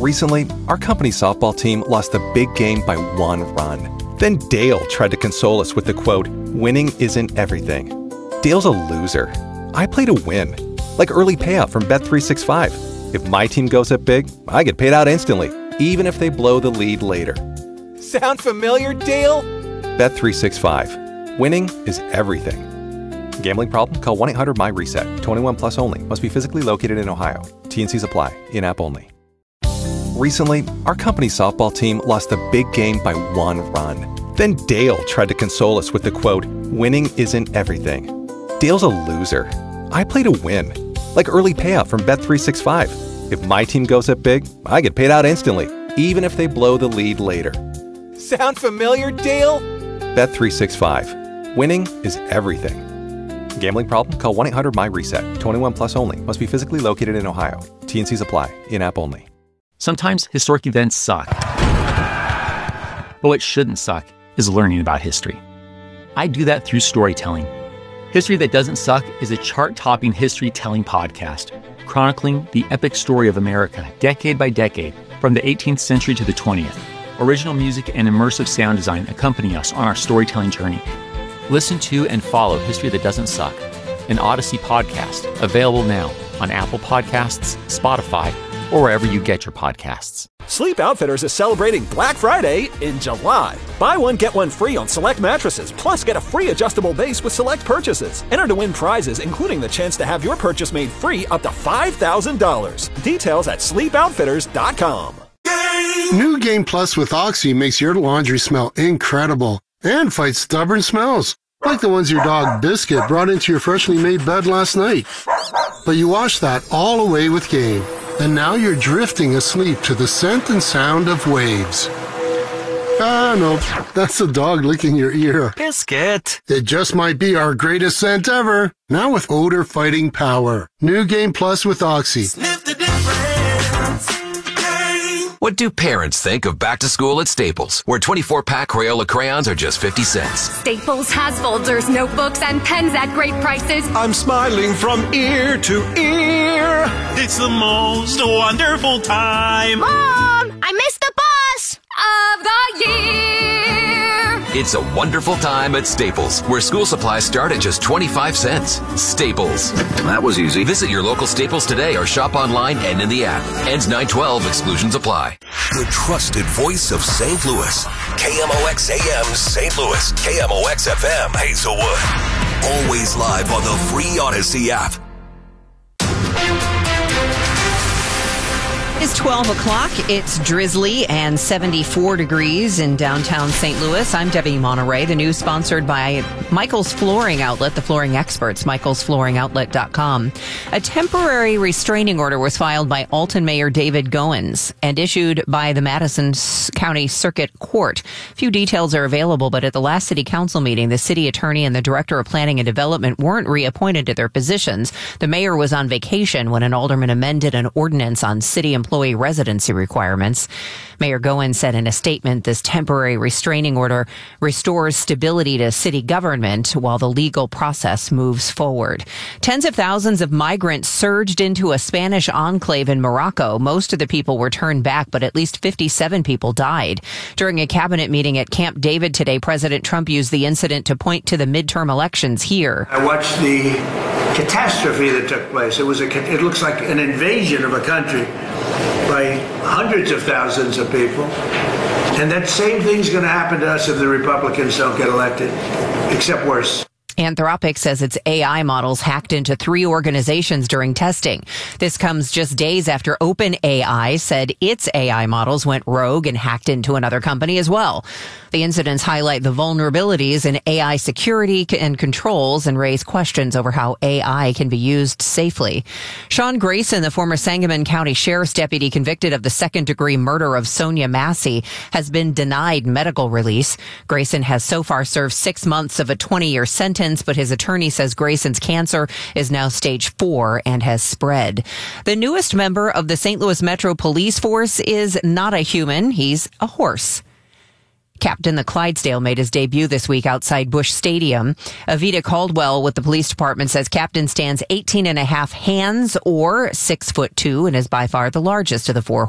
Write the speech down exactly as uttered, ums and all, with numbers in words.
Recently, our company softball team lost a big game by one run. Then Dale tried to console us with the quote, "Winning isn't everything." Dale's a loser. I play to win. Like early payout from Bet three sixty-five. If my team goes up big, I get paid out instantly, even if they blow the lead later. Sound familiar, Dale? Bet three sixty-five. Winning is everything. Gambling problem? Call one eight hundred M Y RESET. twenty-one plus only. Must be physically located in Ohio. T and Cs apply. In-app only. Recently, our company softball team lost a big game by one run. Then Dale tried to console us with the quote, "Winning isn't everything." Dale's a loser. I play to win. Like early payout from Bet three sixty-five. If my team goes up big, I get paid out instantly, even if they blow the lead later. Sound familiar, Dale? Bet three sixty-five. Winning is everything. Gambling problem? Call one eight hundred M Y RESET. twenty-one plus only. Must be physically located in Ohio. T and Cs apply. In-app only. Sometimes historic events suck. But what shouldn't suck is learning about history. I do that through storytelling. History That Doesn't Suck is a chart-topping history-telling podcast, chronicling the epic story of America, decade by decade, from the eighteenth century to the twentieth. Original music and immersive sound design accompany us on our storytelling journey. Listen to and follow History That Doesn't Suck, an Odyssey podcast, available now on Apple Podcasts, Spotify, or wherever you get your podcasts. Sleep Outfitters is celebrating Black Friday in July. Buy one, get one free on select mattresses, plus get a free adjustable base with select purchases. Enter to win prizes, including the chance to have your purchase made free up to five thousand dollars. Details at sleep outfitters dot com. New Game Plus with Oxy makes your laundry smell incredible and fights stubborn smells, like the ones your dog Biscuit brought into your freshly made bed last night. But you wash that all away with Game. And now you're drifting asleep to the scent and sound of waves. Ah, no, that's the dog licking your ear. Biscuit. It just might be our greatest scent ever. Now with odor-fighting power. New Game Plus with Oxy. Sniff the difference. What do parents think of back to school at Staples, where twenty-four pack Crayola crayons are just fifty cents? Staples has folders, notebooks, and pens at great prices. I'm smiling from ear to ear. It's the most wonderful time. Mom, I missed the bus of the year. It's a wonderful time at Staples, where school supplies start at just twenty-five cents. Staples. That was easy. Visit your local Staples today or shop online and in the app. Ends nine twelve. Exclusions apply. The trusted voice of Saint Louis. K M O X A M Saint Louis. K M O X F M Hazelwood. Always live on the free Odyssey app. It's twelve o'clock. It's drizzly and seventy-four degrees in downtown Saint Louis. I'm Debbie Monterey. The news sponsored by Michael's Flooring Outlet, the flooring experts, michaels flooring outlet dot com. A temporary restraining order was filed by Alton Mayor David Goins and issued by the Madison County Circuit Court. Few details are available, but at the last city council meeting, the city attorney and the director of planning and development weren't reappointed to their positions. The mayor was on vacation when an alderman amended an ordinance on city employees employee residency requirements. Mayor Goins said in a statement this temporary restraining order restores stability to city government while the legal process moves forward. Tens of thousands of migrants surged into a Spanish enclave in Morocco. Most of the people were turned back, but at least fifty-seven people died. During a cabinet meeting at Camp David today, President Trump used the incident to point to the midterm elections here. I watched the catastrophe that took place. It was a, it looks like an invasion of a country by hundreds of thousands of people. And that same thing's going to happen to us if the Republicans don't get elected, except worse. Anthropic says its A I models hacked into three organizations during testing. This comes just days after OpenAI said its A I models went rogue and hacked into another company as well. The incidents highlight the vulnerabilities in A I security and controls and raise questions over how A I can be used safely. Sean Grayson, the former Sangamon County Sheriff's deputy convicted of the second-degree murder of Sonia Massey, has been denied medical release. Grayson has so far served six months of a twenty-year sentence, but his attorney says Grayson's cancer is now stage four and has spread. The newest member of the Saint Louis Metro Police Force is not a human. He's a horse. Captain the Clydesdale made his debut this week outside Busch Stadium. Avita Caldwell with the police department says Captain stands eighteen and a half hands or six foot two and is by far the largest of the four